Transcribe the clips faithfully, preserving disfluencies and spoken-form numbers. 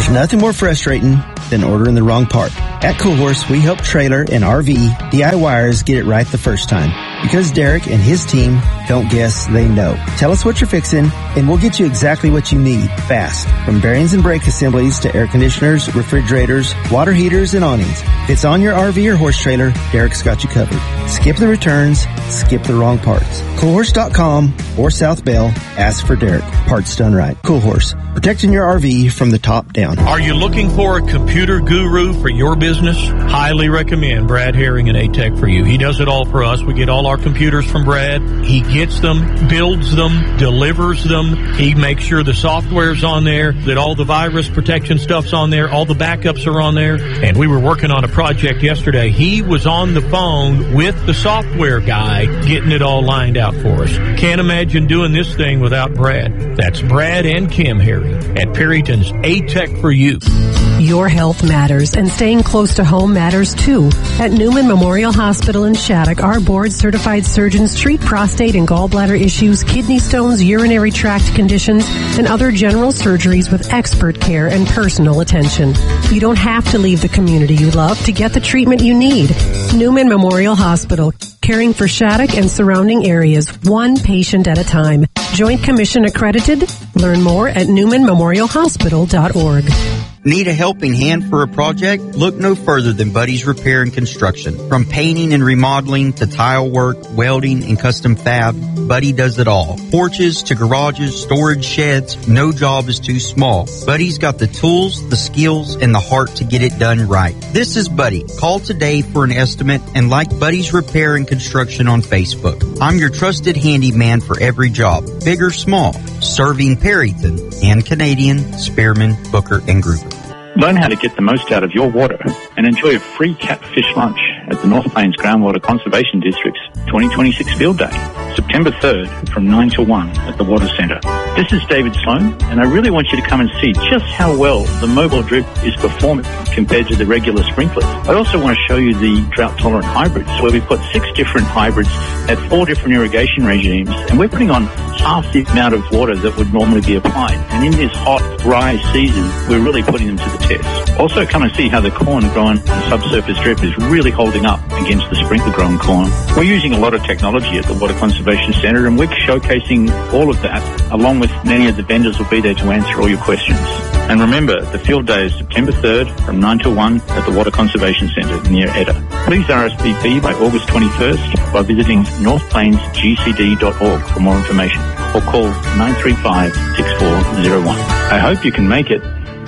There's nothing more frustrating than ordering the wrong part. At Cool Horse, we help trailer and R V DIYers get it right the first time. Because Derek and his team don't guess, they know. Tell us what you're fixing, and we'll get you exactly what you need fast. From bearings and brake assemblies to air conditioners, refrigerators, water heaters, and awnings. If it's on your R V or horse trailer, Derek's got you covered. Skip the returns, skip the wrong parts. Cool Horse dot com or South Bell. Ask for Derek. Parts done right. Cool Horse. Protecting your R V from the top down. Are you looking for a computer guru for your business? Highly recommend Brad Herring and A-Tech for you. He does it all for us. We get all our computers from Brad. He gets them, builds them, delivers them. He makes sure the software's on there, that all the virus protection stuff's on there, all the backups are on there. And we were working on a project yesterday. He was on the phone with the software guy getting it all lined out for us. Can't imagine doing this thing without Brad. That's Brad and Kim Herring at Perryton's A-Tech for you. Your health matters, and staying close to home matters too. At Newman Memorial Hospital in Shattuck, our board-certified surgeons treat prostate and gallbladder issues, kidney stones, urinary tract conditions, and other general surgeries with expert care and personal attention. You don't have to leave the community you love to get the treatment you need. Newman Memorial Hospital, caring for Shattuck and surrounding areas, one patient at a time. Joint Commission accredited. Learn more at newman memorial hospital dot org. Need a helping hand for a project? Look no further than Buddy's Repair and Construction. From painting and remodeling to tile work, welding, and custom fab, Buddy does it all. Porches to garages, storage sheds, no job is too small. Buddy's got the tools, the skills, and the heart to get it done right. This is Buddy. Call today for an estimate and like Buddy's Repair and Construction on Facebook. I'm your trusted handyman for every job, big or small, serving Perryton and Canadian, Spearman, Booker, and Gruber. Learn how to get the most out of your water and enjoy a free catfish lunch at the North Plains Groundwater Conservation District's twenty twenty-six Field Day, September third from nine to one at the Water Centre. This is David Sloan, and I really want you to come and see just how well the mobile drip is performing compared to the regular sprinklers. I also want to show you the drought-tolerant hybrids, where we put six different hybrids at four different irrigation regimes, and we're putting on half the amount of water that would normally be applied. And in this hot, dry season, we're really putting them to the test. Also, come and see how the corn grown on subsurface drip is really holding up against the sprinkler-grown corn. We're using a lot of technology at the Water Conservation Centre, and we're showcasing all of that, along with many of the vendors will be there to answer all your questions. And remember, the field day is September third from nine to one at the Water Conservation Centre near Edda. Please R S V P by August twenty-first by visiting north plains g c d dot org for more information, or call nine three five, six four zero one. I hope you can make it.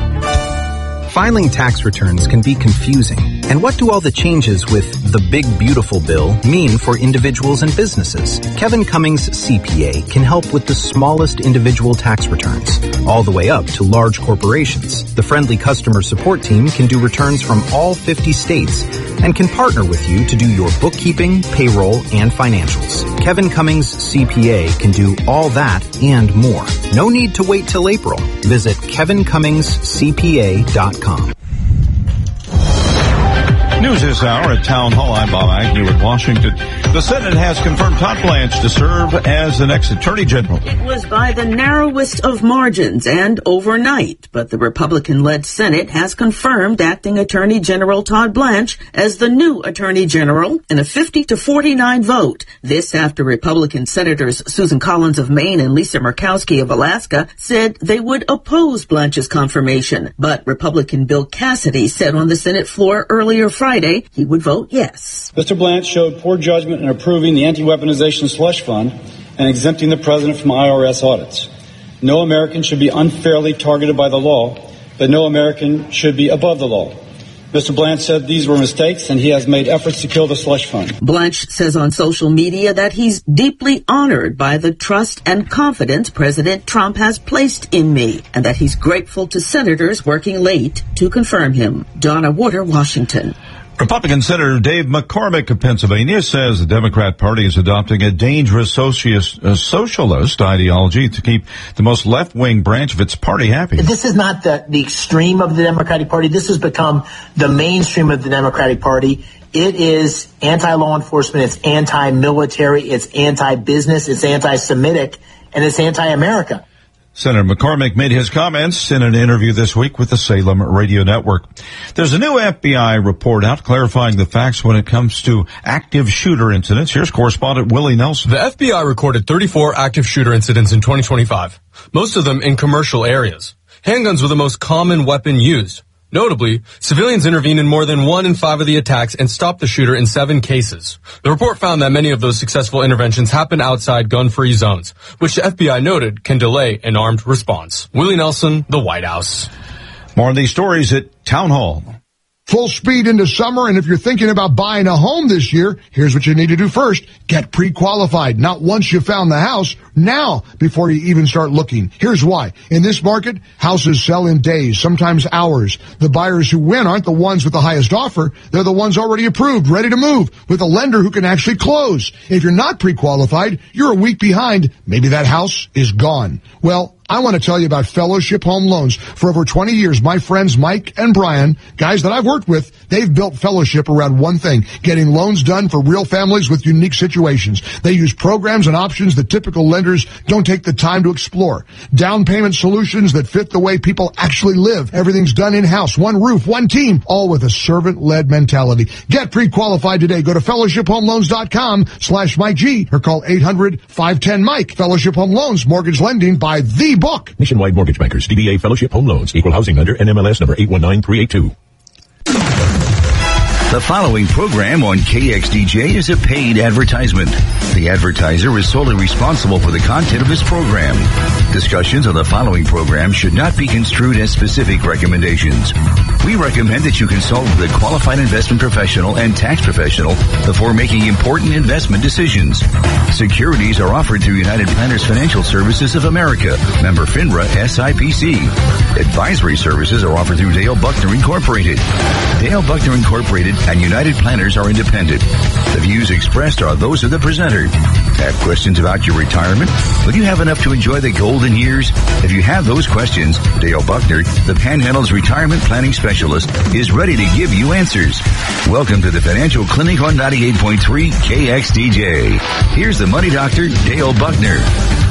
Filing tax returns can be confusing. And what do all the changes with the Big Beautiful Bill mean for individuals and businesses? Kevin Cummings C P A can help with the smallest individual tax returns, all the way up to large corporations. The friendly customer support team can do returns from all fifty states and can partner with you to do your bookkeeping, payroll, and financials. Kevin Cummings C P A can do all that and more. No need to wait till April. Visit kevin cummings c p a dot com. News this hour at Town Hall. I'm Bob Agnew in Washington. The Senate has confirmed Todd Blanche to serve as the next Attorney General. It was by the narrowest of margins and overnight, but the Republican-led Senate has confirmed Acting Attorney General Todd Blanche as the new Attorney General in a fifty to forty-nine vote. This after Republican Senators Susan Collins of Maine and Lisa Murkowski of Alaska said they would oppose Blanche's confirmation. But Republican Bill Cassidy said on the Senate floor earlier Friday he would vote yes. Mister Blanche showed poor judgment in approving the anti-weaponization slush fund and exempting the president from I R S audits. No American should be unfairly targeted by the law, but no American should be above the law. Mister Blanche said these were mistakes, and he has made efforts to kill the slush fund. Blanche says on social media that he's deeply honored by the trust and confidence President Trump has placed in me, and that he's grateful to senators working late to confirm him. Donna Warder, Washington. Republican Senator Dave McCormick of Pennsylvania says the Democrat Party is adopting a dangerous socialist, uh, socialist ideology to keep the most left-wing branch of its party happy. This is not the, the extreme of the Democratic Party. This has become the mainstream of the Democratic Party. It is anti-law enforcement, it's anti-military, it's anti-business, it's anti-Semitic, and it's anti-America. Senator McCormick made his comments in an interview this week with the Salem Radio Network. There's a new F B I report out clarifying the facts when it comes to active shooter incidents. Here's correspondent Willie Nelson. The F B I recorded thirty-four active shooter incidents in twenty twenty-five, most of them in commercial areas. Handguns were the most common weapon used. Notably, civilians intervened in more than one in five of the attacks and stopped the shooter in seven cases. The report found that many of those successful interventions happened outside gun-free zones, which the F B I noted can delay an armed response. Willie Nelson, the White House. More on these stories at Town Hall. Full speed into summer, and if you're thinking about buying a home this year, here's what you need to do first. Get pre-qualified. Not once you found the house, now before you even start looking. Here's why. In this market, houses sell in days, sometimes hours. The buyers who win aren't the ones with the highest offer. They're the ones already approved, ready to move, with a lender who can actually close. If you're not pre-qualified, you're a week behind. Maybe that house is gone. Well, I want to tell you about Fellowship Home Loans. For over twenty years, my friends Mike and Brian, guys that I've worked with, they've built Fellowship around one thing, getting loans done for real families with unique situations. They use programs and options that typical lenders don't take the time to explore. Down payment solutions that fit the way people actually live. Everything's done in-house, one roof, one team, all with a servant-led mentality. Get pre-qualified today. Go to fellowship home loans dot com slash Mike G or call eight hundred five ten Mike. Fellowship Home Loans, mortgage lending by the book. Nationwide Mortgage Bankers, D B A Fellowship Home Loans, Equal Housing Lender, N M L S number eight one nine three eight two. The following program on K X D J is a paid advertisement. The advertiser is solely responsible for the content of this program. Discussions of the following program should not be construed as specific recommendations. We recommend that you consult with a qualified investment professional and tax professional before making important investment decisions. Securities are offered through United Planners Financial Services of America, member FINRA S I P C. Advisory services are offered through Dale Buckner Incorporated. Dale Buckner Incorporated and United Planners are independent. The views expressed are those of the presenter. Have questions about your retirement? Will you have enough to enjoy the golden years? If you have those questions, Dale Buckner, the Panhandle's retirement planning specialist, is ready to give you answers. Welcome to the Financial Clinic on ninety-eight point three K X D J. Here's the Money Doctor, Dale Buckner.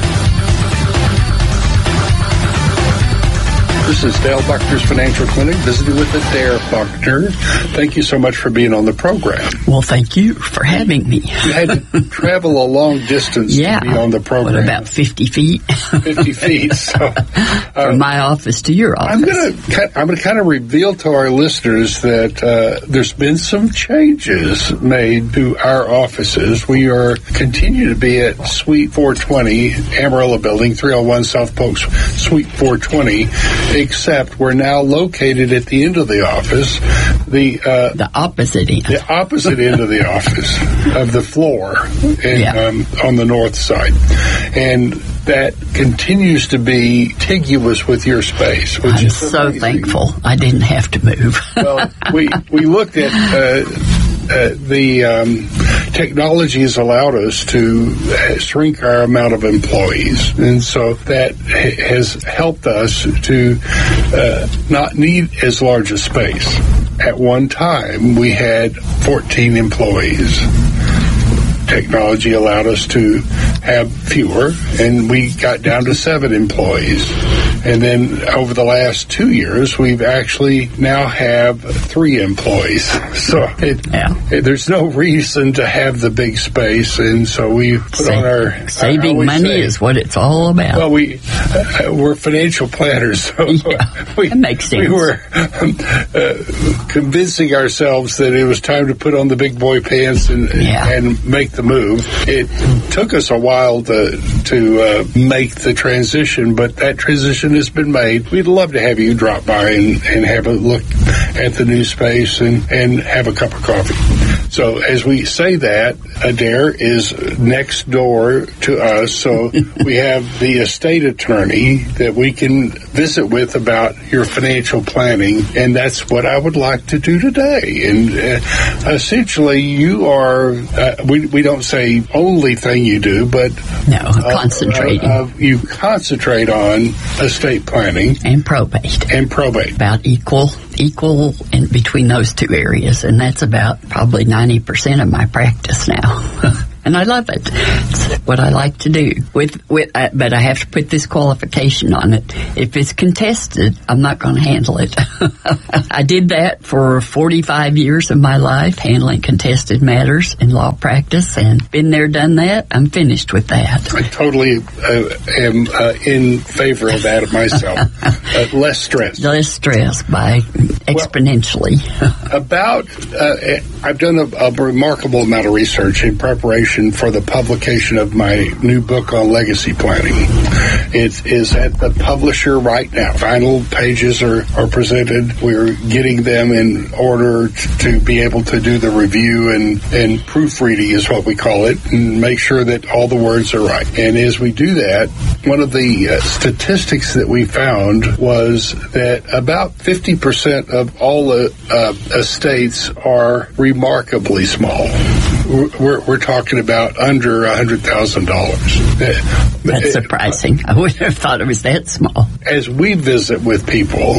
This is Dale Buckner's Financial Clinic, visiting with the Dale Buckner. Thank you so much for being on the program. Well, thank you for having me. You had to travel a long distance yeah. to be on the program. What, about fifty feet? fifty feet. So, uh, from my office to your office. I'm going to I'm going to kind of reveal to our listeners that uh, there's been some changes made to our offices. We are continue to be at Suite four twenty, Amarillo Building, three oh one South Polk, Suite four twenty. Except we're now located at the end of the office, the uh, the opposite end, the opposite end of the office of the floor, and yeah. um, on the north side, and that continues to be contiguous with your space. Which I'm is so amazing. thankful I didn't have to move. Well, we we looked at. Uh, Uh, the um, technology has allowed us to shrink our amount of employees, and so that ha- has helped us to uh, not need as large a space. At one time, we had fourteen employees. Technology allowed us to have fewer, and we got down to seven employees. And then over the last two years, we've actually now have three employees. So it, yeah. it, there's no reason to have the big space, and so we put Sa- on our saving money say, is what it's all about. Well, we uh, we're financial planners, so yeah, we, that makes sense. We were um, uh, convincing ourselves that it was time to put on the big boy pants and yeah. and make the move. It took us a while to to uh, make the transition, but that transition has been made. We'd love to have you drop by and, and have a look at the new space and, and have a cup of coffee. So as we say that, Adair is next door to us, so we have the estate attorney that we can visit with about your financial planning, and that's what I would like to do today. And uh, essentially, you are, uh, we, we don't say only thing you do, but no, concentrating. Uh, uh, you concentrate on estate planning. And probate. And probate. About equal, equal in between those two areas, and that's about probably ninety percent of my practice now. and I love it. It's what I like to do. With, with, uh, but I have to put this qualification on it. If it's contested, I'm not going to handle it. I did that for forty-five years of my life, handling contested matters in law practice, and been there, done that. I'm finished with that. I totally uh, am uh, in favor of that myself. uh, less stress. Less stress by exponentially. Well, about, uh, I've done a, a remarkable amount of research in preparation for the publication of my new book on legacy planning. It is at the publisher right now. Final pages are, are presented. We're getting them in order to, to be able to do the review and, and proofreading is what we call it, and make sure that all the words are right. And as we do that, one of the uh, statistics that we found was that about fifty percent of all uh, uh, estates are remarkably small. We're, we're talking about under one hundred thousand dollars. That's surprising. I wouldn't have thought it was that small. As we visit with people,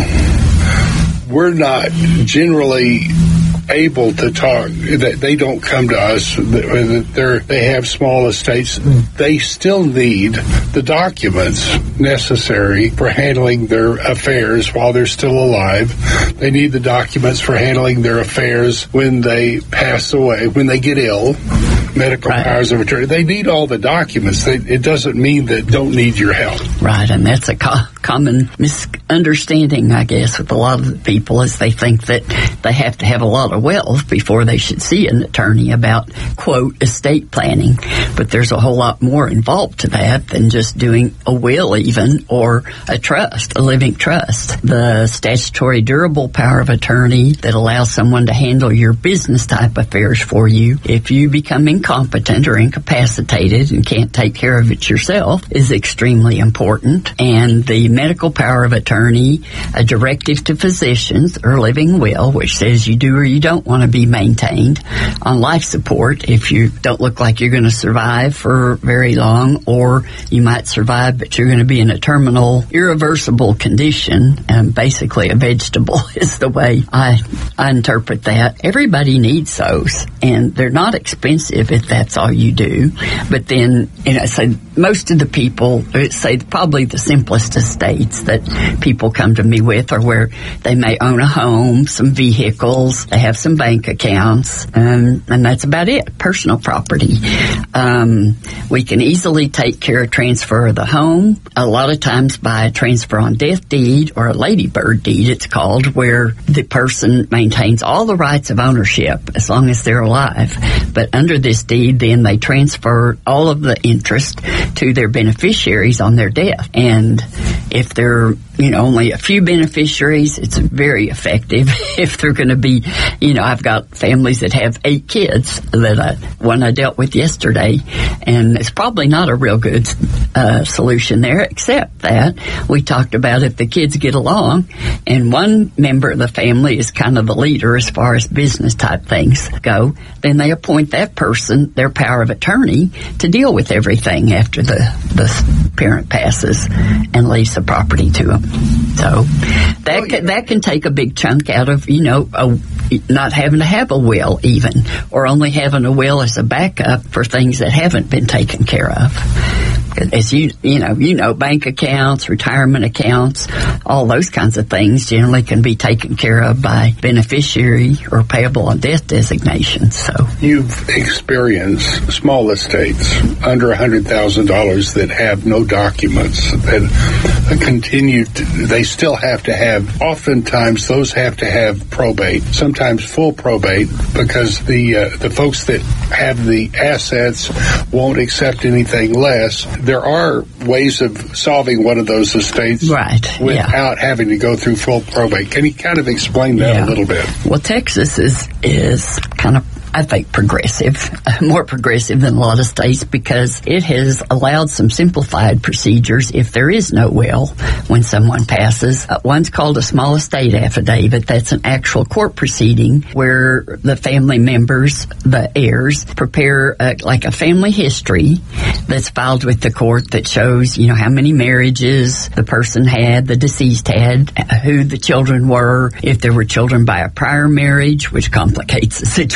we're not generally able to talk. They don't come to us. They're, they have small estates. They still need the documents necessary for handling their affairs while they're still alive. They need the documents for handling their affairs when they pass away, when they get ill, medical right. powers of attorney. They need all the documents. They, it doesn't mean that don't need your help. Right, and that's a co- common misunderstanding, I guess, with a lot of the people, is they think that they have to have a lot of wealth before they should see an attorney about, quote, estate planning. But there's a whole lot more involved to that than just doing a will even, or a trust, a living trust. The statutory durable power of attorney that allows someone to handle your business type affairs for you if you become incompetent or incapacitated and can't take care of it yourself is extremely important. And the medical power of attorney, a directive to physicians or living will, which says you do or you don't want to be maintained on life support if you don't look like you're going to survive for very long, or you might survive but you're going to be in a terminal, irreversible condition, and basically a vegetable is the way I, I interpret that. Everybody needs those, and they're not expensive if that's all you do. But then, you know, so most of the people, say probably the simplest estates that people come to me with are where they may own a home, some vehicles, they have some bank accounts, um, and that's about it, personal property. Um, we can easily take care of transfer of the home, a lot of times by a transfer on death deed, or a ladybird deed it's called, where the person maintains all the rights of ownership as long as they're alive. But under this deed, then they transfer all of the interest to their beneficiaries on their death. And if they're, you know, only a few beneficiaries, it's very effective. If they're going to be, you know, I've got families that have eight kids that I, one I dealt with yesterday, and it's probably not a real good uh, solution there, except that we talked about if the kids get along and one member of the family is kind of the leader as far as business type things go, then they appoint that person their power of attorney to deal with everything after the, the parent passes and leaves the property to them. So that can, that can take a big chunk out of, you know, a, not having to have a will even, or only having a will as a backup for things that haven't been taken care of. As you, you know, you know, bank accounts, retirement accounts, all those kinds of things generally can be taken care of by beneficiary or payable on death designations. So you've experienced small estates under one hundred thousand dollars that have no documents, that continue to, they still have to have, oftentimes those have to have probate, sometimes full probate, because the uh, the folks that have the assets won't accept anything less. There are ways of solving one of those estates right, without yeah. having to go through full probate. Can you kind of explain that yeah. a little bit? Well, Texas is is kind of, I think, progressive, more progressive than a lot of states, because it has allowed some simplified procedures if there is no will when someone passes. Uh, one's called a small estate affidavit. That's an actual court proceeding where the family members, the heirs, prepare a, like a family history that's filed with the court that shows, you know, how many marriages the person had, the deceased had, who the children were, if there were children by a prior marriage, which complicates the situation.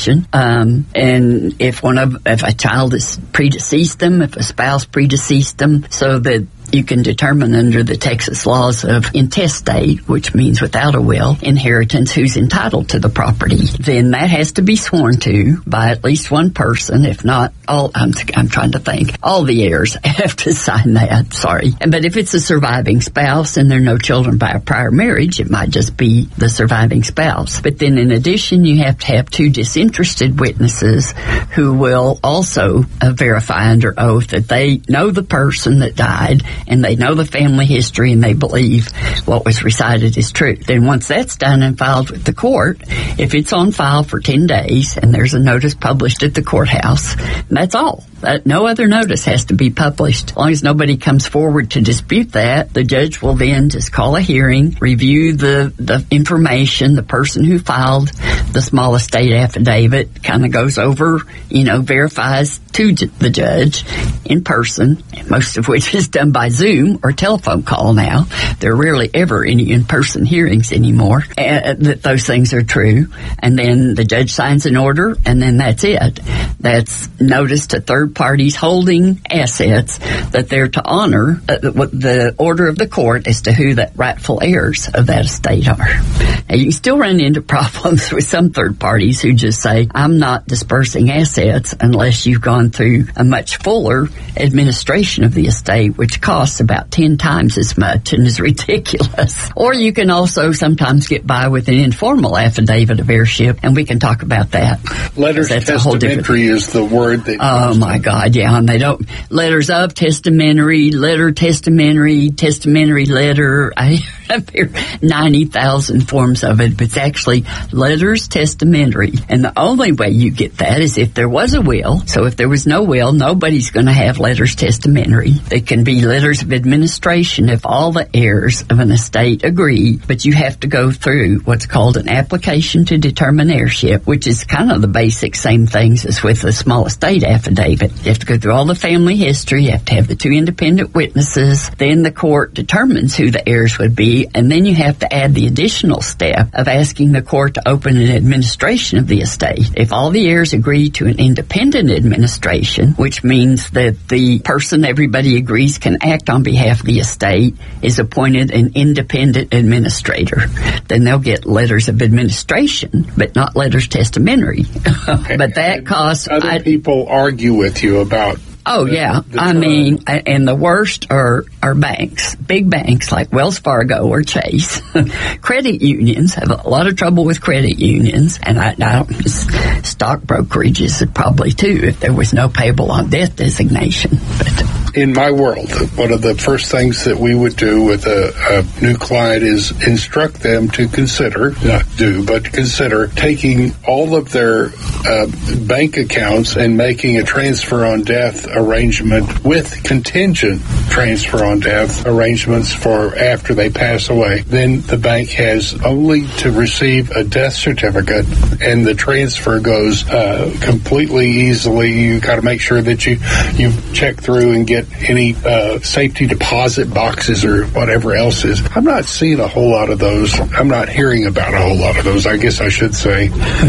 succession. Um, and if one of, if a child is predeceased them, if a spouse predeceased them, so that you can determine under the Texas laws of intestate, which means without a will, inheritance, who's entitled to the property. Then that has to be sworn to by at least one person, if not all. I'm, I'm trying to think. All the heirs have to sign that. Sorry. But if it's a surviving spouse and there are no children by a prior marriage, it might just be the surviving spouse. But then in addition, you have to have two disinterested witnesses who will also uh, verify under oath that they know the person that died and they know the family history and they believe what was recited is true. Then once that's done and filed with the court, if it's on file for ten days and there's a notice published at the courthouse, that's all. That, no other notice has to be published. As long as nobody comes forward to dispute that, the judge will then just call a hearing, review the, the information. The person who filed the small estate affidavit kind of goes over, you know, verifies to j- the judge in person, most of which is done by Zoom or telephone call now. There are rarely ever any in-person hearings anymore, uh, that those things are true. And then the judge signs an order, and then that's it. That's notice to third parties holding assets that they're to honor uh, the, the order of the court as to who the rightful heirs of that estate are. Now, you can still run into problems with some third parties who just say, I'm not dispersing assets unless you've gone through a much fuller administration of the estate, which costs about ten times as much and is ridiculous. Or you can also sometimes get by with an informal affidavit of heirship, and we can talk about that. Letters testamentary is the word that... Oh, my God, yeah, and they don't... Letters of testamentary, letter testamentary, testamentary letter... I have ninety thousand forms of it, but it's actually letters testamentary. And the only way you get that is if there was a will. So if there was no will, nobody's going to have letters testamentary. They can be letters of administration if all the heirs of an estate agree, but you have to go through what's called an application to determine heirship, which is kind of the basic same things as with a small estate affidavit. You have to go through all the family history, you have to have the two independent witnesses, then the court determines who the heirs would be, and then you have to add the additional step of asking the court to open an administration of the estate. If all the heirs agree to an independent administration, which means that the person everybody agrees can act on behalf of the estate is appointed an independent administrator, then they'll get letters of administration, but not letters testamentary. But that costs... Other I, people argue with you about... Oh, yeah. I mean, and the worst are, are banks, big banks like Wells Fargo or Chase. Credit unions have a lot of trouble with credit unions, and I, I don't, stock brokerages probably too if there was no payable on death designation. But in my world, one of the first things that we would do with a, a new client is instruct them to consider, not do, but consider taking all of their uh, bank accounts and making a transfer on death arrangement with contingent transfer on death arrangements for after they pass away. Then the bank has only to receive a death certificate and the transfer goes uh, completely easily. You got to make sure that you, you check through and get any uh, safety deposit boxes or whatever else is. I'm not seeing a whole lot of those. I'm not hearing about a whole lot of those, I guess I should say,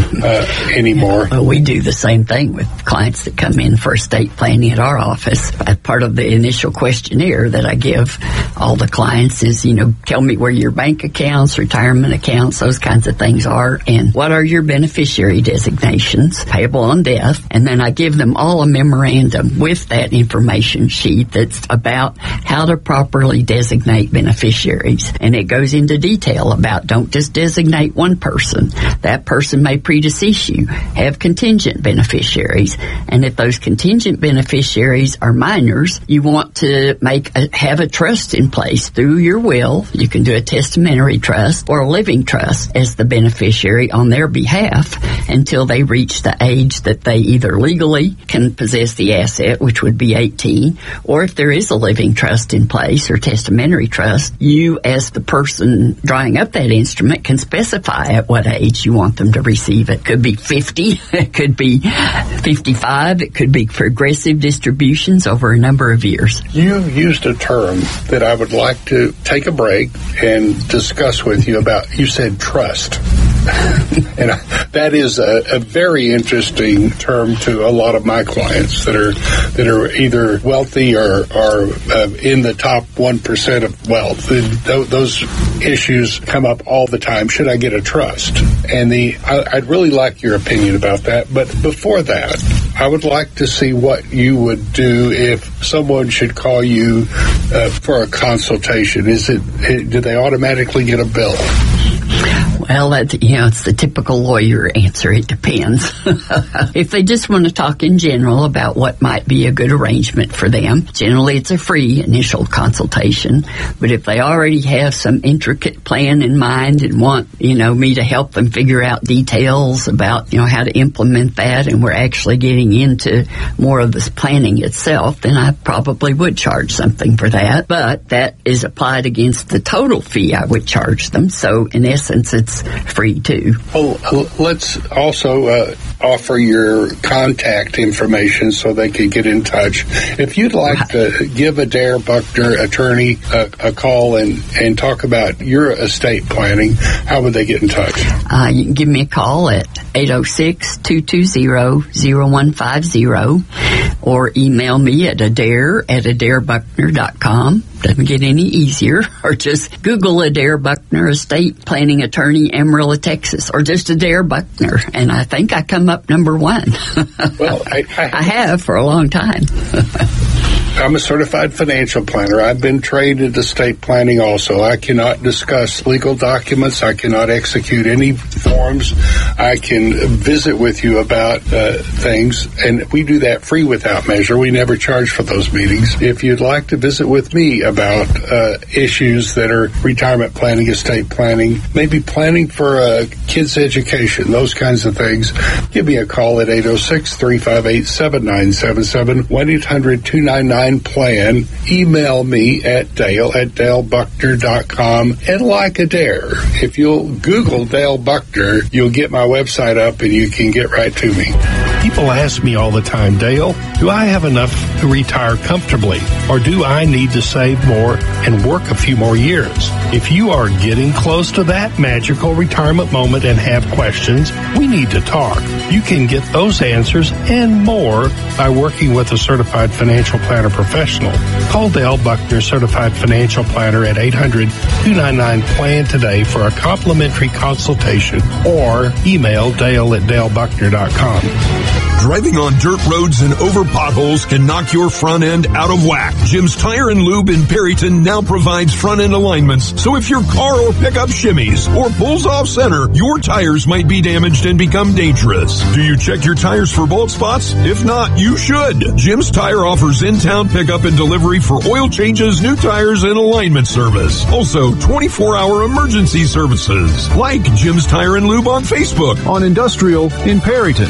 uh, anymore. Well, we do the same thing with clients that come in for estate planning at our office. As part of the initial questionnaire that I give all the clients is, you know, tell me where your bank accounts, retirement accounts, those kinds of things are, and what are your beneficiary designations, payable on death, and then I give them all a memorandum with that information sheet that's about how to properly designate beneficiaries. And it goes into detail about don't just designate one person. That person may predecease you. Have contingent beneficiaries. And if those contingent beneficiaries are minors, you want to make a, have a trust in place through your will. You can do a testamentary trust or a living trust as the beneficiary on their behalf until they reach the age that they either legally can possess the asset, which would be eighteen, or if there is a living trust in place or testamentary trust, you as the person drawing up that instrument can specify at what age you want them to receive it. Could be fifty, it could be fifty-five, it could be progressive distributions over a number of years. You used a term that I would like to take a break and discuss with you about. You said trust. and I, that is a, a very interesting term to a lot of my clients that are that are either wealthy or are uh, in the top one percent of wealth. And th- those issues come up all the time. Should I get a trust? And the I, I'd really like your opinion about that. But before that, I would like to see what you would do if someone should call you uh, for a consultation. Is it, it do they automatically get a bill? Well, that, you know, it's the typical lawyer answer. It depends. If they just want to talk in general about what might be a good arrangement for them, generally it's a free initial consultation. But if they already have some intricate plan in mind and want, you know, me to help them figure out details about, you know, how to implement that, and we're actually getting into more of this planning itself, then I probably would charge something for that. But that is applied against the total fee I would charge them. So in essence, it's free too. Well, let's also uh, offer your contact information so they can get in touch. If you'd like right. to give Adair Buckner, attorney, a, a call and, and talk about your estate planning, how would they get in touch? Uh, you can give me a call at eight oh six, two two zero, zero one five zero or email me at adair at adair buckner dot com. Doesn't get any easier. Or just Google Adair Buckner, estate planning attorney, Amarillo, Texas, or just Adair Buckner, and I think I come up number one. Well, I, I, I have for a long time. I'm a certified financial planner. I've been trained in estate planning also. I cannot discuss legal documents. I cannot execute any forms. I can visit with you about uh, things, and we do that free without measure. We never charge for those meetings. If you'd like to visit with me about uh, issues that are retirement planning, estate planning, maybe planning for a kid's education, those kinds of things, give me a call at eight oh six, three five eight, seven nine seven seven, one eight hundred, two nine nine, plan. Email me at Dale at dale buckner dot com. And like Adair, if you'll Google Dale Buckner, you'll get my website up and you can get right to me. People ask me all the time, Dale, do I have enough to retire comfortably, or do I need to save more and work a few more years? If you are getting close to that magical retirement moment and have questions, we need to talk. You can get those answers and more by working with a certified financial planner professional. Call Dale Buckner, Certified Financial Planner, at eight hundred, two nine nine, plan today for a complimentary consultation, or email Dale at dale buckner dot com. Driving on dirt roads and over potholes can knock your front end out of whack. Jim's Tire and Lube in Perryton now provides front end alignments, so if your car or pickup shimmies or pulls off center, your tires might be damaged and become dangerous. Do you check your tires for bald spots? If not, you should. Jim's Tire offers in-town pickup and delivery for oil changes, new tires, and alignment service. Also, twenty-four hour emergency services. Like Jim's Tire and Lube on Facebook. On Industrial in Perryton.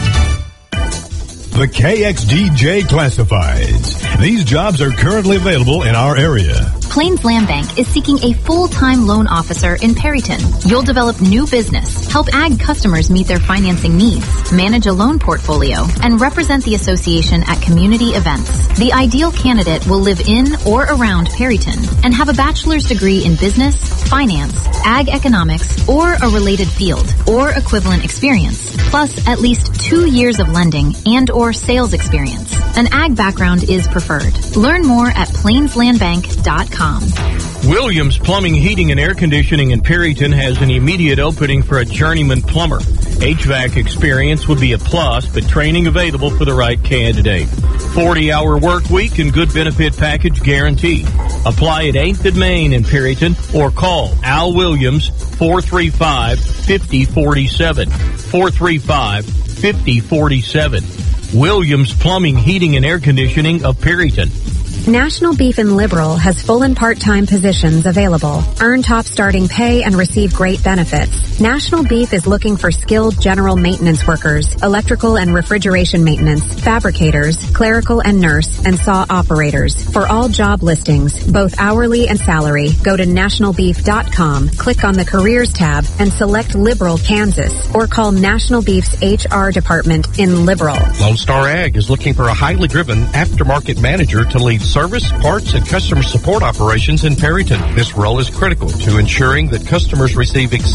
The K X D J Classifieds. These jobs are currently available in our area. Plains Land Bank is seeking a full-time loan officer in Perryton. You'll develop new business, help ag customers meet their financing needs, manage a loan portfolio, and represent the association at community events. The ideal candidate will live in or around Perryton and have a bachelor's degree in business, finance, ag economics, or a related field, or equivalent experience, plus at least two years of lending and or sales experience. An ag background is preferred. Learn more at plains land bank dot com. Williams Plumbing, Heating, and Air Conditioning in Perryton has an immediate opening for a journeyman plumber. H V A C experience would be a plus, but training available for the right candidate. forty hour work week and good benefit package guaranteed. Apply at eighth and Main in Perryton or call Al Williams, four three five, five oh four seven. four three five, five oh four seven. Williams Plumbing, Heating, and Air Conditioning of Perryton. National Beef and Liberal has full and part-time positions available. Earn top starting pay and receive great benefits. National Beef is looking for skilled general maintenance workers, electrical and refrigeration maintenance, fabricators, clerical and nurse, and saw operators. For all job listings, both hourly and salary, go to national beef dot com, click on the Careers tab, and select Liberal, Kansas, or call National Beef's H R department in Liberal. Lone Star Ag is looking for a highly driven aftermarket manager to lead service, parts, and customer support operations in Perryton. This role is critical to ensuring that customers receive exceptional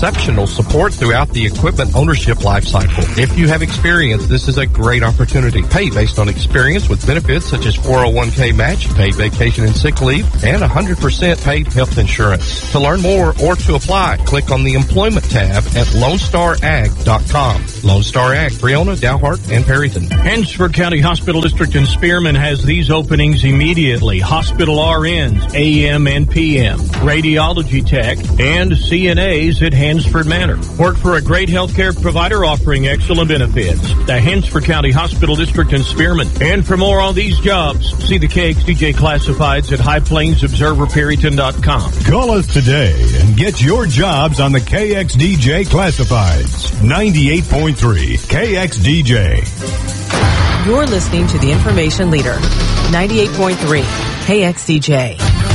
support throughout the equipment ownership life cycle. If you have experience, this is a great opportunity. Pay based on experience with benefits such as four oh one k match, paid vacation and sick leave, and one hundred percent paid health insurance. To learn more or to apply, click on the Employment tab at lone star ag dot com. Lone Star Ag, Breonna, Dalhart, and Perryton. Hansford County Hospital District in Spearman has these openings immediately. Hospital R Ns, A M and P M, radiology tech, and C N As at Hansford Manor. Work for a great healthcare provider offering excellent benefits. The Hansford County Hospital District in Spearman. And for more on these jobs, see the K X D J Classifieds at high plains observer perryton dot com. Call us today and get your jobs on the K X D J Classifieds. ninety-eight point three K X D J. You're listening to the Information Leader, ninety-eight point three K X D J.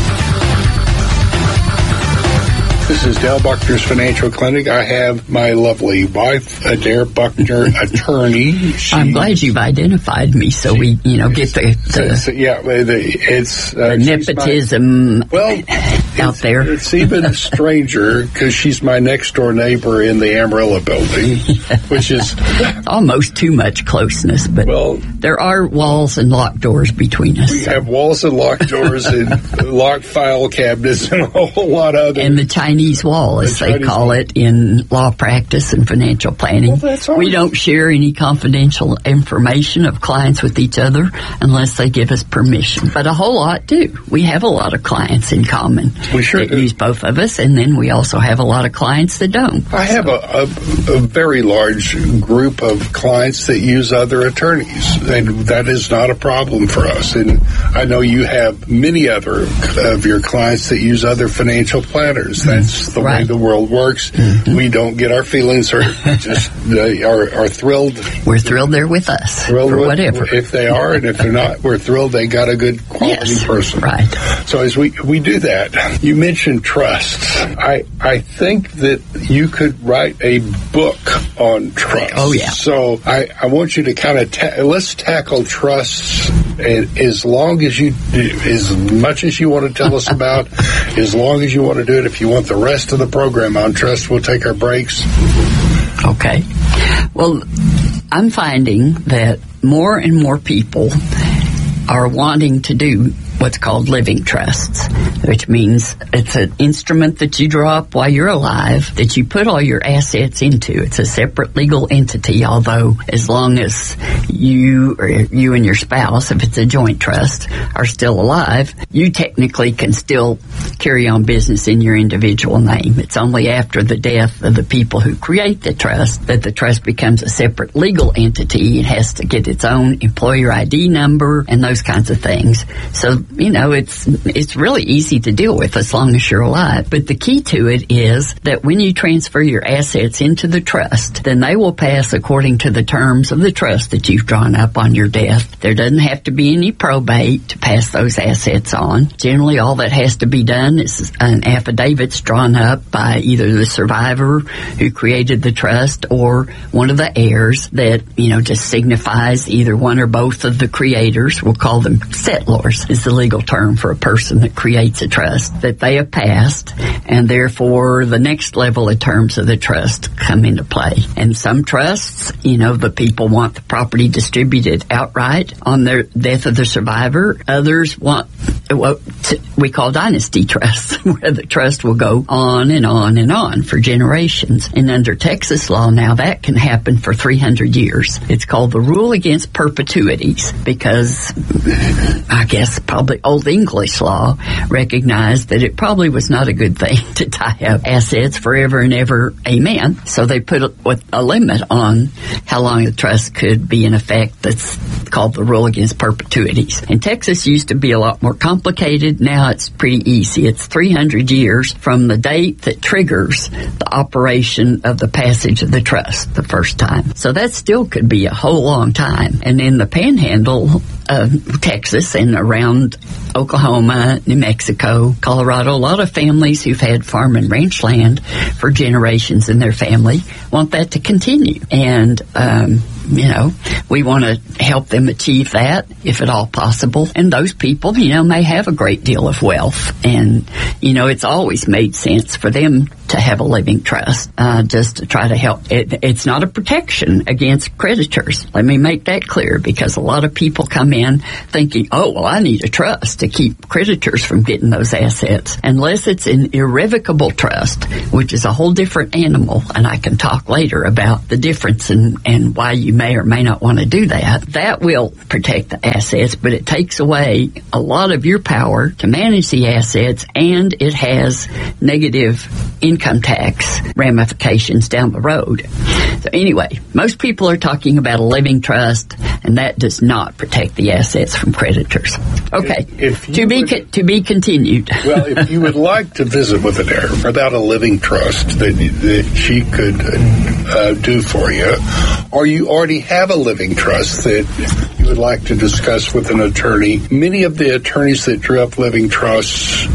This is Dale Buckner's Financial Clinic. I have my lovely wife, Adair Buckner, attorney. She, I'm glad you've identified me, so we, you know, get the, the so, so, yeah, the, it's uh, the nepotism my, well out there. It's even stranger because she's my next door neighbor in the Amarillo building, which is almost too much closeness. But well, there are walls and locked doors between us. We have walls and locked doors and locked file cabinets and a whole lot of other. And the Chinese Chinese wall, as the they call wall. it in law practice and financial planning. Well, that's all we don't share any confidential information of clients with each other unless they give us permission. But a whole lot do. We have a lot of clients in common. We sure that do. use both of us, and then we also have a lot of clients that don't. I have a, a, a very large group of clients that use other attorneys, and that is not a problem for us. And I know you have many other of your clients that use other financial planners. That's the right. way the world works. Mm-hmm. We don't get our feelings or just uh, are, are thrilled. We're thrilled they're with us thrilled for with, whatever. If they are, and if they're not, we're thrilled they got a good quality yes, person. Right. So as we, we do that, you mentioned trusts. I, I think that you could write a book on trusts. Oh, yeah. So I, I want you to kind of, ta- let's tackle trusts and as long as you do, as much as you want to tell us about, as long as you want to do it. If you want the rest of the program on trust, we'll take our breaks. Okay. Well, I'm finding that more and more people are wanting to do what's called living trusts, which means it's an instrument that you draw up while you're alive that you put all your assets into. It's a separate legal entity, although as long as you or you and your spouse, if it's a joint trust, are still alive, you technically can still carry on business in your individual name. It's only after the death of the people who create the trust that the trust becomes a separate legal entity. It has to get its own employer I D number and those kinds of things. So you know, it's it's really easy to deal with as long as you're alive. But the key to it is that when you transfer your assets into the trust, then they will pass according to the terms of the trust that you've drawn up on your death. There doesn't have to be any probate to pass those assets on. Generally, all that has to be done is an affidavit's drawn up by either the survivor who created the trust or one of the heirs that, you know, just signifies either one or both of the creators. We'll call them settlors, is the legal term for a person that creates a trust, that they have passed, and therefore the next level of terms of the trust come into play. And some trusts, you know, the people want the property distributed outright on their death of the survivor. Others want what we call dynasty trusts, where the trust will go on and on and on for generations. And under Texas law now, that can happen for three hundred years. It's called the rule against perpetuities because I guess probably Old English law recognized that it probably was not a good thing to tie up assets forever and ever. Amen. So they put a, a limit on how long the trust could be in effect. That's called the rule against perpetuities. And Texas used to be a lot more complicated. Now it's pretty easy. It's three hundred years from the date that triggers the operation of the passage of the trust the first time. So that still could be a whole long time. And in the panhandle of Texas and around Oklahoma, New Mexico, Colorado, a lot of families who've had farm and ranch land for generations in their family want that to continue. And, um, you know, we want to help them achieve that if at all possible. And those people, you know, may have a great deal of wealth. And, you know, it's always made sense for them to have a living trust, uh, just to try to help. It, it's not a protection against creditors. Let me make that clear, because a lot of people come in thinking, oh, well, I need a trust to keep creditors from getting those assets. Unless it's an irrevocable trust, which is a whole different animal, and I can talk later about the difference and, and why you may or may not want to do that. That will protect the assets, but it takes away a lot of your power to manage the assets, and it has negative income tax ramifications down the road. So anyway, most people are talking about a living trust, and that does not protect the assets from creditors. Okay, if, if to be would, co- to be continued. Well, if you would like to visit with Adair about a living trust that, that she could uh, do for you, or you already have a living trust that you would like to discuss with an attorney, many of the attorneys that drew up living trusts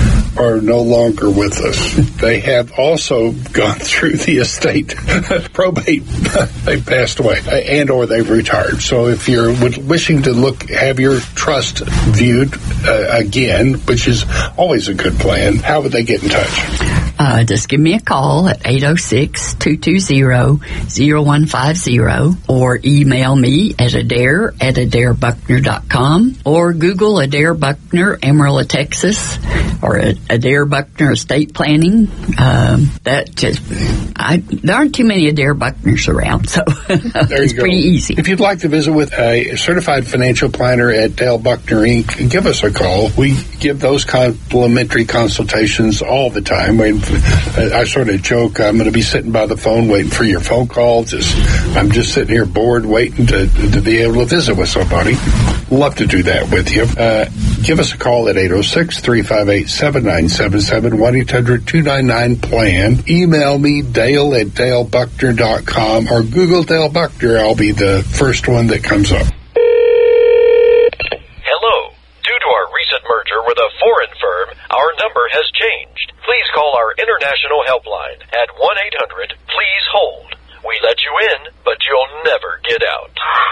are no longer with us. They have also gone through the estate probate. They've passed away and or they've retired. So if you're wishing to look, have your trust viewed uh, again, which is always a good plan, how would they get in touch? Uh, just give me a call at eight oh six, two two zero, zero one five zero or email me at Adair at Adair Buckner dot com or Google Adair Buckner, Amarillo, Texas, or Adair Buckner Estate Planning. Um, that just, I, there aren't too many Adair Buckners around, so there it's you go. Pretty easy. If you'd like to visit with a certified financial planner at Dale Buckner Incorporated, give us a call. We give those complimentary consultations all the time. We, I sort of joke, I'm going to be sitting by the phone waiting for your phone call. Just, I'm just sitting here bored waiting to, to be able to visit with somebody. Love to do that with you. Uh, give us a call at eight oh six, three five eight, seven nine seven seven, one eight hundred, two nine nine, PLAN. Email me, Dale at Dale Buckner dot com, or Google Dale Buckner. I'll be the first one that comes up. Hello. Due to our recent merger with a foreign firm, our number has changed. Please call our international helpline at one eight hundred, please hold. We let you in, but you'll never get out.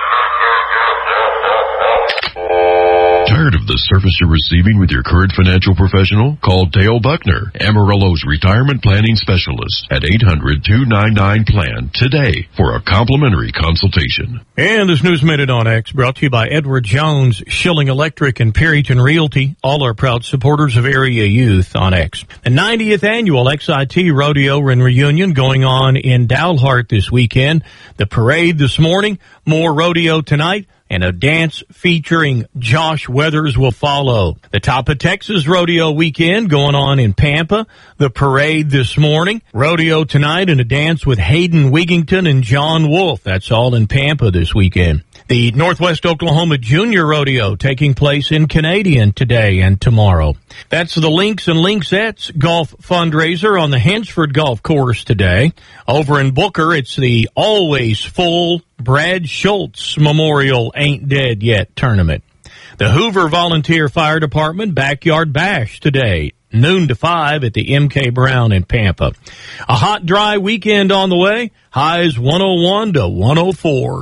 Tired of the service you're receiving with your current financial professional? Call Dale Buckner, Amarillo's retirement planning specialist, at eight hundred, two nine nine, PLAN today for a complimentary consultation. And this News Minute on X brought to you by Edward Jones, Schilling Electric, and Perryton Realty, all are proud supporters of area youth on X. The ninetieth annual X I T Rodeo and Reunion going on in Dalhart this weekend. The parade this morning, more rodeo tonight, and a dance featuring Josh Weathers will follow. The Top of Texas Rodeo weekend going on in Pampa. The parade this morning, rodeo tonight, and a dance with Hayden Wigington and John Wolf. That's all in Pampa this weekend. The Northwest Oklahoma Junior Rodeo taking place in Canadian today and tomorrow. That's the Links and Linksettes golf fundraiser on the Hensford Golf Course today. Over in Booker, it's the always full Brad Schultz Memorial Ain't Dead Yet tournament. The Hoover Volunteer Fire Department Backyard Bash today, noon to five at the M K Brown in Pampa. A hot, dry weekend on the way. Highs one oh one to one oh four.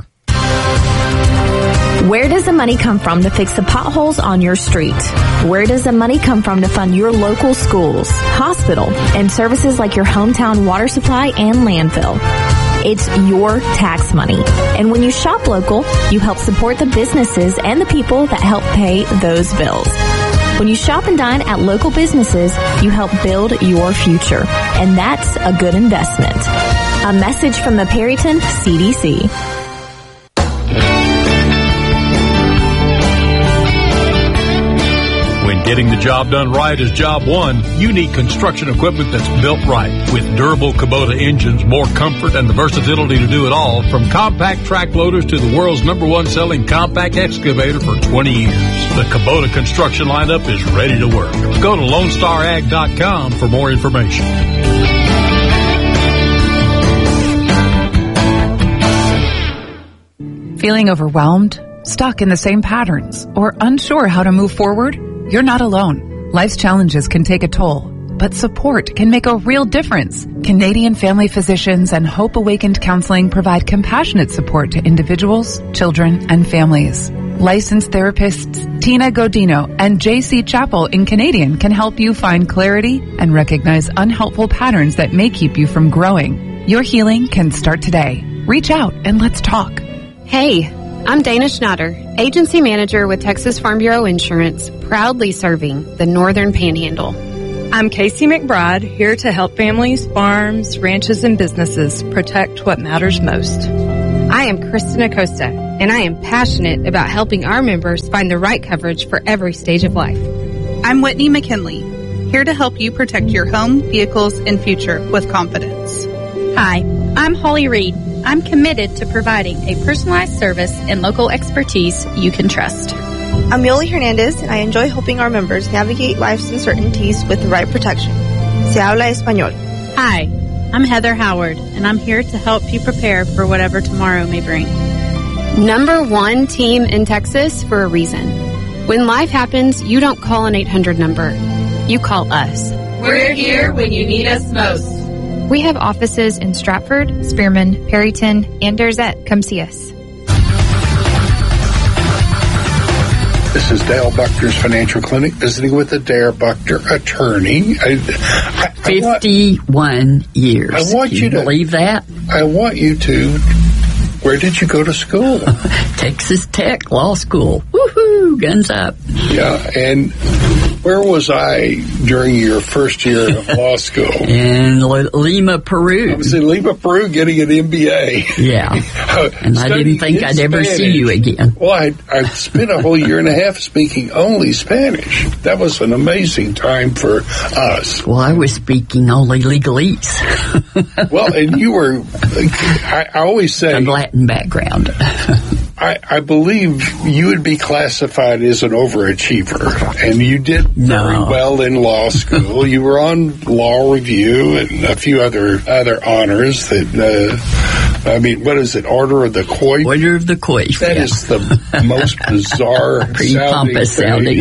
Where does the money come from to fix the potholes on your street? Where does the money come from to fund your local schools, hospital, and services like your hometown water supply and landfill? It's your tax money. And when you shop local, you help support the businesses and the people that help pay those bills. When you shop and dine at local businesses, you help build your future. And that's a good investment. A message from the Perryton C D C. When getting the job done right is job one, you need construction equipment that's built right. With durable Kubota engines, more comfort, and the versatility to do it all, from compact track loaders to the world's number one selling compact excavator for twenty years. The Kubota construction lineup is ready to work. Go to lone star ag dot com for more information. Feeling overwhelmed? Stuck in the same patterns? Or unsure how to move forward? You're not alone. Life's challenges can take a toll, but support can make a real difference. Canadian Family Physicians and Hope Awakened Counseling provide compassionate support to individuals, children, and families. Licensed therapists Tina Godino and J C Chappell in Canadian can help you find clarity and recognize unhelpful patterns that may keep you from growing. Your healing can start today. Reach out and let's talk. Hey, I'm Dana Schneider, Agency Manager with Texas Farm Bureau Insurance, proudly serving the Northern Panhandle. I'm Casey McBride, here to help families, farms, ranches, and businesses protect what matters most. I am Kristen Acosta, and I am passionate about helping our members find the right coverage for every stage of life. I'm Whitney McKinley, here to help you protect your home, vehicles, and future with confidence. Hi, I'm Holly Reed. I'm committed to providing a personalized service and local expertise you can trust. I'm Yoli Hernandez, and I enjoy helping our members navigate life's uncertainties with the right protection. Se habla español. Hi, I'm Heather Howard, and I'm here to help you prepare for whatever tomorrow may bring. Number one team in Texas for a reason. When life happens, you don't call an eight hundred number. You call us. We're here when you need us most. We have offices in Stratford, Spearman, Perryton, and Derzett. Come see us. This is Dale Buckner's Financial Clinic, visiting with the Dare Buckner attorney. I, I, fifty-one I want, years. I want Can you, you to believe that? I want you to. Where did you go to school? Texas Tech Law School. Woohoo! Guns up. Yeah, and where was I during your first year of law school? In L- Lima, Peru. I was in Lima, Peru, getting an M B A. Yeah, and I didn't think I'd ever Spanish. see you again. Well, I, I spent a whole year and a half speaking only Spanish. That was an amazing time for us. Well, I was speaking only legalese. Well, and you were, I, I always say... A Latin background. I, I believe you would be classified as an overachiever, and you did very No. well in law school. You were on law review and a few other other honors that, uh, I mean, what is it, Order of the Coif? Order of the Coif. That yeah. is the most bizarre Pretty sounding pompous thing. sounding,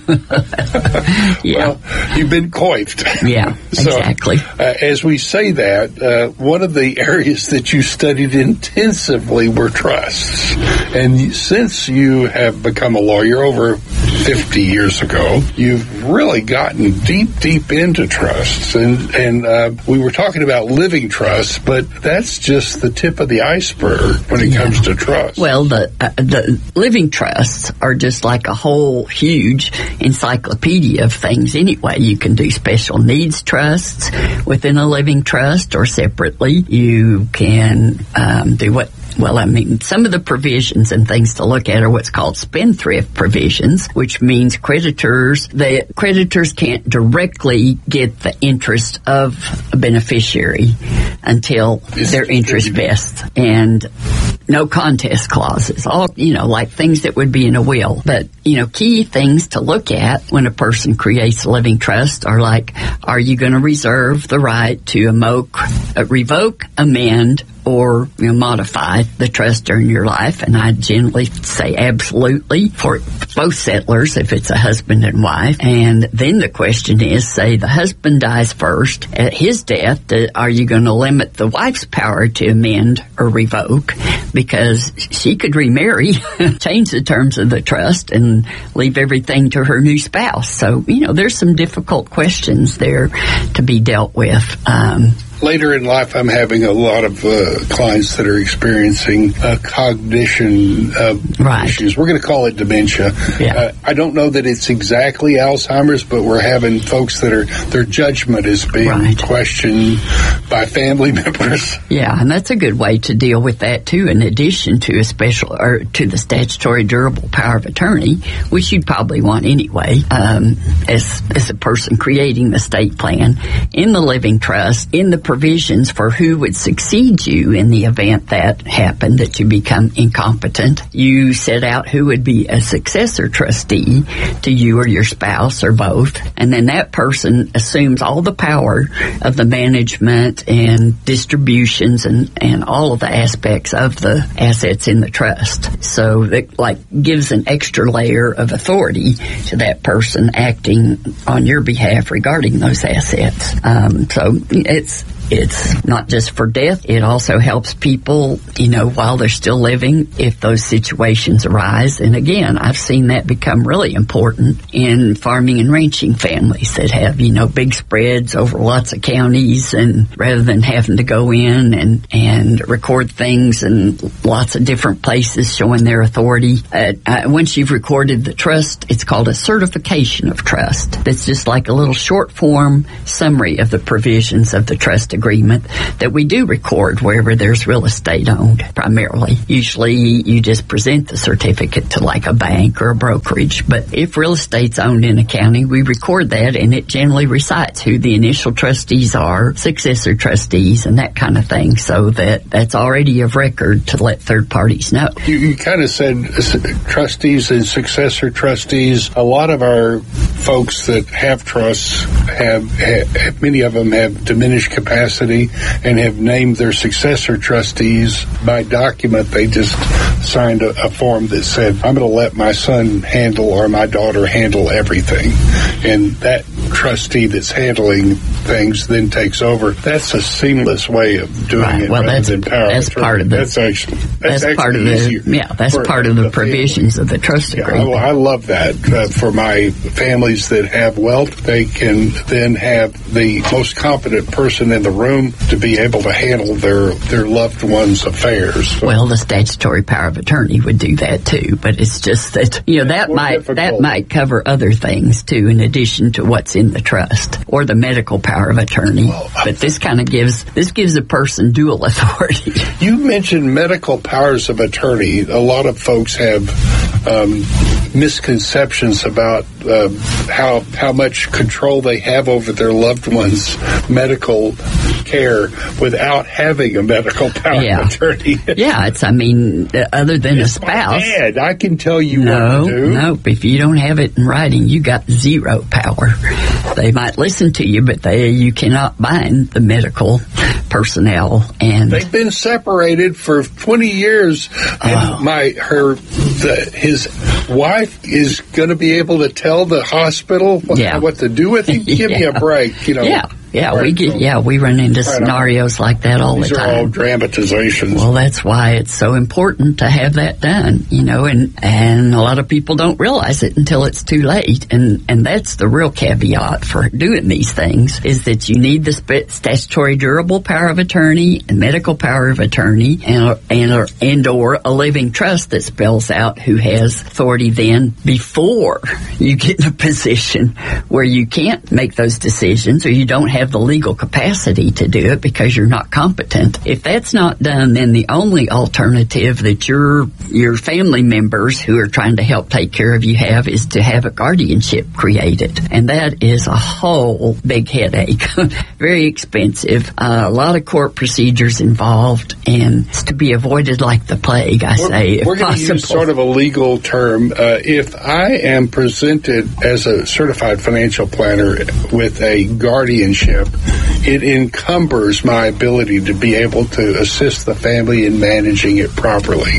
huh? Yeah. Well, you've been coiffed. Yeah, So, exactly. Uh, as we say that, uh, one of the areas that you studied intensively were trusts. And since you have become a lawyer over fifty years ago, you've really gotten deep, deep into trusts. And, and uh, we were talking about living trusts, but that's just the tip of the iceberg when it Yeah. comes to trust. Well, the uh, the living trusts are just like a whole huge encyclopedia of things anyway. You can do special needs trusts within a living trust or separately. You can um, do what Well, I mean, some of the provisions and things to look at are what's called spendthrift provisions, which means creditors, the creditors can't directly get the interest of a beneficiary until their interest vests, and no contest clauses, all, you know, like things that would be in a will. But, you know, key things to look at when a person creates a living trust are like, are you going to reserve the right to revoke, uh, revoke, amend, or you know, modify the trust during your life? And I generally say absolutely for both settlers if it's a husband and wife. And then the question is, say the husband dies first. At his death, are you going to limit the wife's power to amend or revoke? Because she could remarry, change the terms of the trust, and leave everything to her new spouse. So, you know, there's some difficult questions there to be dealt with. Um, Later in life, I'm having a lot of uh, clients that are experiencing uh, cognition uh, right. issues. We're going to call it dementia. Yeah. Uh, I don't know that it's exactly Alzheimer's, but we're having folks that are their judgment is being right. questioned by family members. Yeah, and that's a good way to deal with that too. In addition to a special or to the statutory durable power of attorney, which you'd probably want anyway, um, as as a person creating the estate plan in the living trust, in the provisions for who would succeed you in the event that happened, that you become incompetent. You set out who would be a successor trustee to you or your spouse or both, and then that person assumes all the power of the management and distributions and, and all of the aspects of the assets in the trust. So it like gives an extra layer of authority to that person acting on your behalf regarding those assets. Um, so it's it's not just for death. It also helps people, you know, while they're still living, if those situations arise. And again, I've seen that become really important in farming and ranching families that have, you know, big spreads over lots of counties, and rather than having to go in and, and record things in lots of different places showing their authority, uh, uh, once you've recorded the trust, it's called a certification of trust. That's just like a little short form summary of the provisions of the trust agreement that we do record wherever there's real estate owned, primarily. Usually you just present the certificate to like a bank or a brokerage, but if real estate's owned in a county, we record that, and it generally recites who the initial trustees are, successor trustees, and that kind of thing, so that that's already of record to let third parties know. You, you kind of said trustees and successor trustees. A lot of our folks that have trusts have, have many of them have diminished capacity and have named their successor trustees by document. They just signed a, a form that said, I'm going to let my son handle or my daughter handle everything. And that trustee that's handling things then takes over. That's a seamless way of doing right. it. Well, that's, than power that's part of the, that's actually, that's, that's actually part of the, easier. yeah, that's part of the, the provisions family. Of the trust agreement. Yeah, I, I love that. Uh, for my families that have wealth, they can then have the most competent person in the room to be able to handle their, their loved one's affairs. So, well, the statutory power of attorney would do that too, but it's just that, you know, that might, difficult. that might cover other things too, in addition to what's in the trust, or the medical power of attorney. Well, but this kind of gives, this gives a person dual authority. You mentioned medical powers of attorney. A lot of folks have um, misconceptions about uh, how how much control they have over their loved one's medical care without having a medical power yeah. of attorney. yeah, it's, I mean, other than it's a spouse. My dad. I can tell you no, what to do. No, if you don't have it in writing, you got zero power. They might listen to you, but they you cannot bind the medical personnel. And they've been separated for twenty years, and oh. my her the, his wife is going to be able to tell the hospital what, yeah. what to do with him. Give yeah. me a break, you know. Yeah. Yeah, right, we get. So, yeah, we run into right scenarios on. Like that all These the time. These are all dramatizations. Well, that's why it's so important to have that done, you know, and and a lot of people don't realize it until it's too late, and and that's the real caveat for doing these things, is that you need the sp- statutory durable power of attorney and medical power of attorney, and and or, and or a living trust that spells out who has authority then before you get in a position where you can't make those decisions, or you don't have the legal capacity to do it because you're not competent. If that's not done, then the only alternative that your your family members who are trying to help take care of you have is to have a guardianship created, and that is a whole big headache. Very expensive, uh, a lot of court procedures involved, and it's to be avoided like the plague, I we're, say, if we're going to use sort of a legal term. Uh, if I am presented as a certified financial planner with a guardianship, it encumbers my ability to be able to assist the family in managing it properly.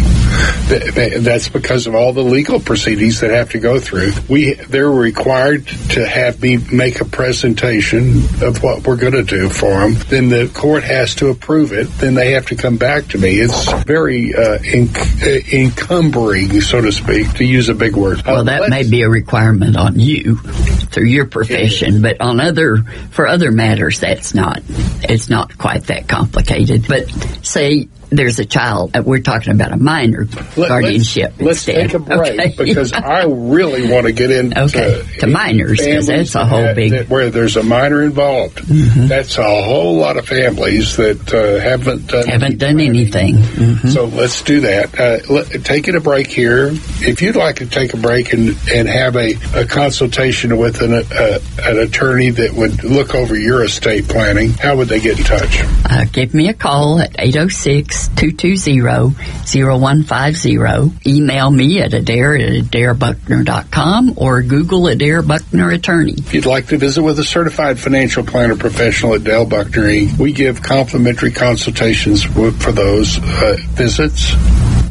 That's because of all the legal proceedings that have to go through. We they're required to have me make a presentation of what we're going to do for them. Then the court has to approve it. Then they have to come back to me. It's very uh, enc- encumbering, so to speak, to use a big word. Well, that uh, may be a requirement on you through your profession, but on other for other matters, that's not, it's not quite that complicated. But say there's a child, we're talking about a minor Let, guardianship let's, let's take a break, okay. because I really want to get into okay. to minors, because that's a whole that, big... That where there's a minor involved. Mm-hmm. That's a whole lot of families that uh, haven't done haven't done anything. Mm-hmm. So let's do that. Uh, let, taking a break here. If you'd like to take a break and, and have a, a consultation with an, uh, an attorney that would look over your estate planning, how would they get in touch? Uh, give me a call at eight oh six, two two zero, zero one five zero. Email me at adair at adair buckner dot com or Google Adair Buckner Attorney. If you'd like to visit with a certified financial planner professional at Dale Buckner, we give complimentary consultations for those uh, visits.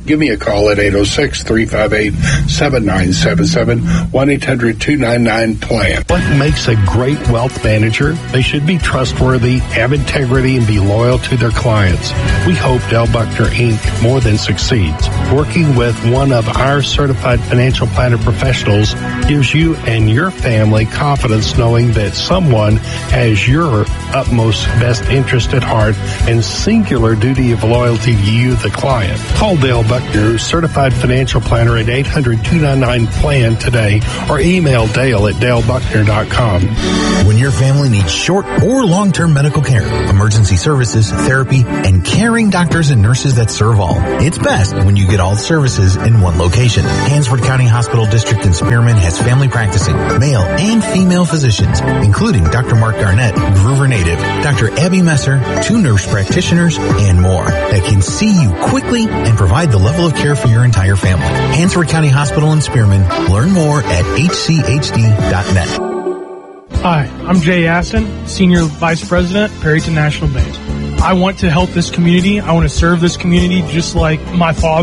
give me a call at eight oh six, three five eight, seven nine seven seven, one eight hundred, two nine nine, plan. What makes a great wealth manager? They should be trustworthy, have integrity, and be loyal to their clients. We hope Dale Buckner, Incorporated more than succeeds. Working with one of our certified financial planner professionals gives you and your family confidence knowing that someone has your utmost best interest at heart and singular duty of loyalty to you, the client. Call Dale Buckner, certified financial planner, at eight hundred, two nine nine, plan today, or email Dale at dale buckner dot com. When your family needs short or long-term medical care, emergency services, therapy, and caring doctors and nurses that serve all, it's best when you get all the services in one location. Hansford County Hospital District in Spearman has family practicing, male and female physicians, including Doctor Mark Garnett, Groover native, Doctor Abby Messer, two nurse practitioners, and more that can see you quickly and provide the level of care for your entire family. Hansford County Hospital in Spearman. Learn more at h c h d dot net. Hi, I'm Jay Aston, Senior Vice President, Perryton National Bank. I want to help this community. I want to serve this community just like my father